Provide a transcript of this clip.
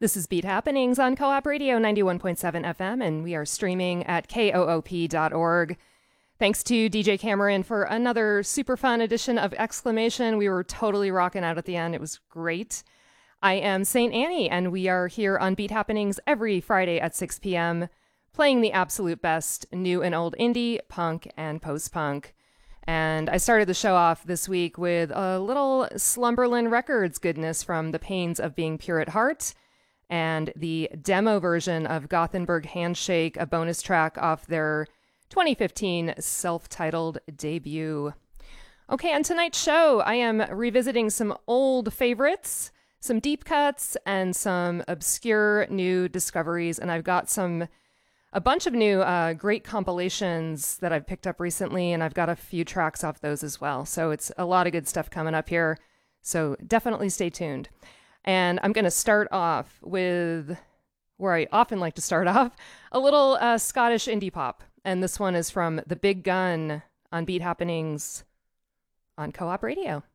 This is Beat Happenings on Co-op Radio 91.7 FM, and we are streaming at koop.org. Thanks to DJ Cameron for another super fun edition of Exclamation. We were totally rocking out at the end. It was great. I am St. Annie, and we are here on Beat Happenings every Friday at 6 p.m., playing the absolute best new and old indie, punk, and post-punk. And I started the show off this week with a little Slumberland Records goodness from The Pains of Being Pure at Heart, and the demo version of Gothenburg Handshake, a bonus track off their 2015 self-titled debut. Okay, on tonight's show, I am revisiting some old favorites, some deep cuts, and some obscure new discoveries, and I've got a bunch of new great compilations that I've picked up recently, and I've got a few tracks off those as well. So it's a lot of good stuff coming up here, so definitely stay tuned. And I'm going to start off with, where I often like to start off, a little Scottish indie pop. And this one is from The Big Gun on Beat Happenings on Co-op Radio.